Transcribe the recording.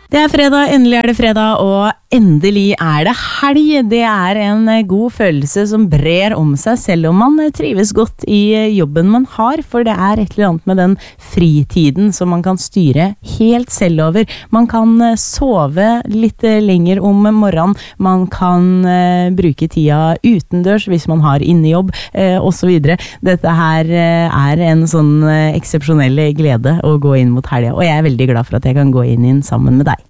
Det fredag, endelig det fredag, og endelig det helg. Det en god følelse som brer om seg, selv om man trives godt i jobben man har, for det et eller annet med den fritiden som man kan styre helt selv over. Man kan sove litt lenger om morgenen, man kan bruke tida utendørs hvis man har innejobb, og så videre. Dette her en sånn eksepsjonell glede å gå inn mot helga, og jeg veldig glad for at jeg kan gå inn sammen med deg.